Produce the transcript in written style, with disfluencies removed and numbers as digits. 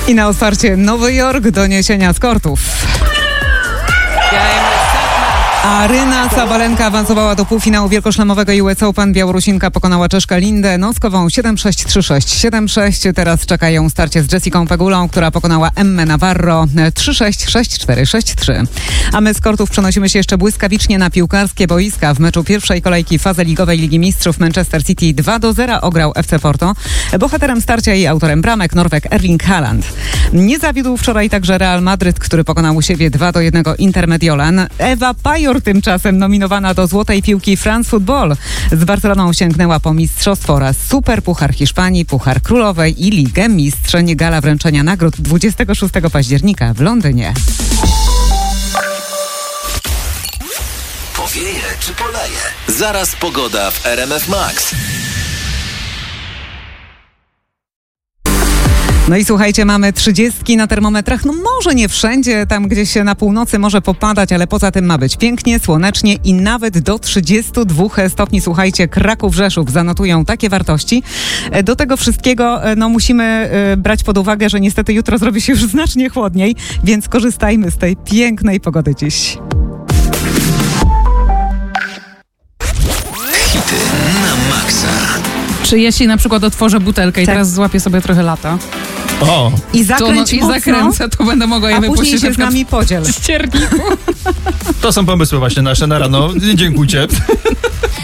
I na otwarcie Nowy Jork doniesienia z kortów. Aryna Sabalenka awansowała do półfinału wielkoszlemowego US Open. Białorusinka pokonała Czeszkę Lindę Noskową 7-6, 3-6, 7-6. Teraz czekają starcie z Jessicą Pegulą, która pokonała Emmę Navarro 3-6, 6-4, 6-3. A my z kortów przenosimy się jeszcze błyskawicznie na piłkarskie boiska. W meczu pierwszej kolejki fazy ligowej Ligi Mistrzów Manchester City 2-0 ograł FC Porto. Bohaterem starcia i autorem bramek Norweg Erling Haaland. Nie zawiódł wczoraj także Real Madryt, który pokonał u siebie 2-1 Inter Mediolan. Ewa Pajor tymczasem nominowana do Złotej Piłki France Football. Z Barceloną sięgnęła po mistrzostwo oraz Superpuchar Hiszpanii, Puchar Królowej i Ligę Mistrzeń. Gala wręczenia nagród 26 października w Londynie. Powieje czy poleje? Zaraz pogoda w RMF Max. No i słuchajcie, mamy 30 na termometrach. No może nie wszędzie, tam gdzieś na północy może popadać, ale poza tym ma być pięknie, słonecznie i nawet do 32 stopni. Słuchajcie, Kraków, Rzeszów zanotują takie wartości. Do tego wszystkiego musimy brać pod uwagę, że niestety jutro zrobi się już znacznie chłodniej, więc korzystajmy z tej pięknej pogody dziś. Hity na maksa. Czy jeśli na przykład otworzę butelkę i teraz złapię sobie trochę lata O, I zakręć i zakręcę, to będę mogła je a później wypuścić się z nami podziel. z cierniku. to są pomysły właśnie nasze na rano. Dziękuję.